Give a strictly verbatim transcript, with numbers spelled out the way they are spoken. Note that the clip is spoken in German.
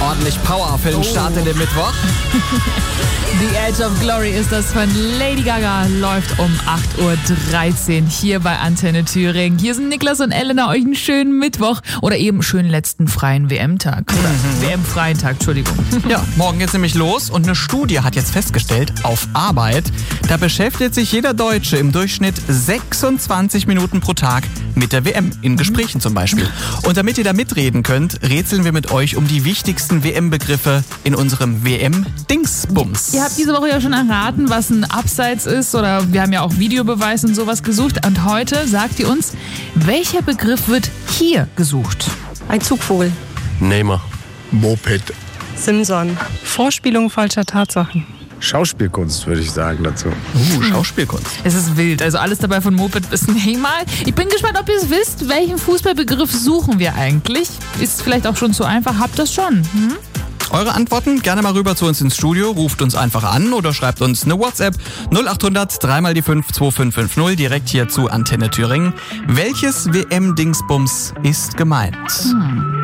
ordentlich Power für den Start in den Mittwoch. The Edge of Glory ist das von Lady Gaga, läuft um acht Uhr dreizehn hier bei Antenne Thüringen. Hier sind Niklas und Elena, euch einen schönen Mittwoch oder eben schönen letzten freien W M-Tag. Oder mhm. W M-freien Tag, Entschuldigung. Ja, morgen geht's nämlich los und eine Studie hat jetzt festgestellt, auf Arbeit, da beschäftigt sich jeder Deutsche im Durchschnitt sechsundzwanzig Minuten pro Tag mit der W M, in Gesprächen zum Beispiel. Und damit ihr da mitreden könnt, rätseln wir mit euch um die wichtigsten W M-Begriffe in unserem W M-Dingsbums. Ihr habt diese Woche ja schon erraten, was ein Abseits ist, oder wir haben ja auch Videobeweis und sowas gesucht. Und heute sagt ihr uns, welcher Begriff wird hier gesucht? Ein Zugvogel. Neymar. Moped. Simson. Vorspielung falscher Tatsachen. Schauspielkunst, würde ich sagen dazu. Uh, Schauspielkunst. Es ist wild, also alles dabei von Moped bis Neymar. Ich bin gespannt, ob ihr es wisst, welchen Fußballbegriff suchen wir eigentlich? Ist vielleicht auch schon zu einfach, habt das schon? Hm? Eure Antworten gerne mal rüber zu uns ins Studio, ruft uns einfach an oder schreibt uns eine WhatsApp null acht hundert drei mal die fünf zwei fünf fünf null direkt hier zu Antenne Thüringen. Welches W M-Dingsbums ist gemeint? Hm.